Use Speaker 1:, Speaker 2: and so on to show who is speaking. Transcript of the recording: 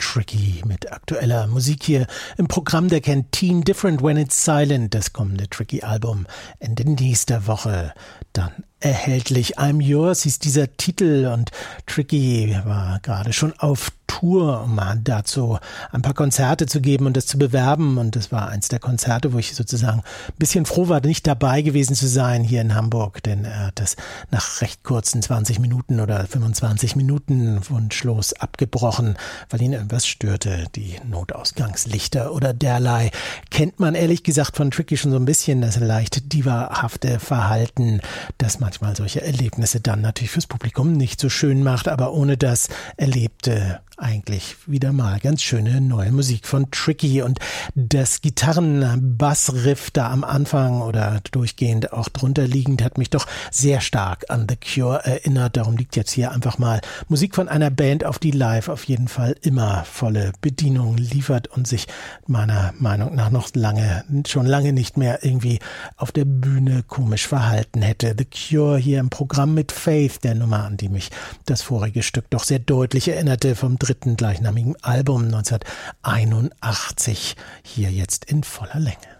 Speaker 1: Tricky mit aktueller Musik hier im Programm der Canteen Different When It's Silent, das kommende Tricky-Album Ende nächster Woche dann erhältlich. I'm Yours hieß dieser Titel und Tricky war gerade schon auf Tour, um dazu ein paar Konzerte zu geben und das zu bewerben, und das war eins der Konzerte, wo ich sozusagen ein bisschen froh war, nicht dabei gewesen zu sein hier in Hamburg, denn er hat das nach recht kurzen 20 Minuten oder 25 Minuten wunschlos abgebrochen, weil ihn irgendwas störte, die Notausgangslichter oder derlei. Kennt man ehrlich gesagt von Tricky schon so ein bisschen, das leicht divahafte Verhalten, das manchmal solche Erlebnisse dann natürlich fürs Publikum nicht so schön macht, aber ohne das Erlebte eigentlich wieder mal ganz schöne neue Musik von Tricky, und das Gitarren-Bass-Riff da am Anfang oder durchgehend auch drunter liegend hat mich doch sehr stark an The Cure erinnert. Darum liegt jetzt hier einfach mal Musik von einer Band auf, die live auf jeden Fall immer volle Bedienung liefert und sich meiner Meinung nach noch schon lange nicht mehr irgendwie auf der Bühne komisch verhalten hätte. The Cure hier im Programm mit Faith, der Nummer, an die mich das vorige Stück doch sehr deutlich erinnerte, vom dritten gleichnamigen Album 1981, hier jetzt in voller Länge.